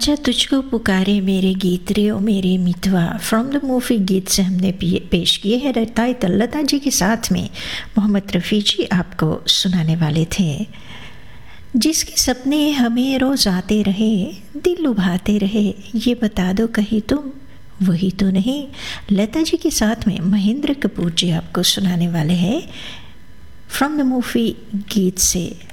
आजा तुझको पुकारे मेरे गीत रे ओ मेरे मितवा, फ्रॉम द मूवी गीत से हमने पेश किए हैं रताई तल्लता जी के साथ में मोहम्मद रफ़ी जी आपको सुनाने वाले थे। जिसके सपने हमें रोज़ आते रहे, दिल लुभाते रहे, ये बता दो कहीं तुम वही तो नहीं। लता जी के साथ में महेंद्र कपूर जी आपको सुनाने वाले हैं फ्रॉम द मूवी गीत से